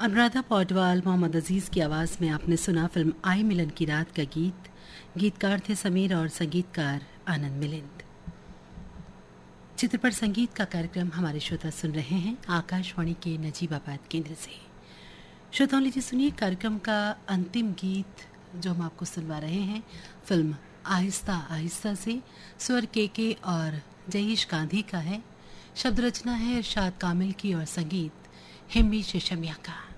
अनुराधा पौडवाल, मोहम्मद अजीज की आवाज़ में आपने सुना फिल्म आई मिलन की रात का गीत। गीतकार थे समीर और संगीतकार आनंद मिलिंद। चित्रपट संगीत का कार्यक्रम हमारे श्रोता सुन रहे हैं आकाशवाणी के नजीबाबाद केंद्र से। श्रोताओं, लीजिए सुनिए कार्यक्रम का अंतिम गीत जो हम आपको सुनवा रहे हैं फिल्म आहिस्ता आहिस्ता से। स्वर के और जयेश गांधी का है, शब्द रचना है इरशाद कामिल की और संगीत हिम्मी शेषमिया का।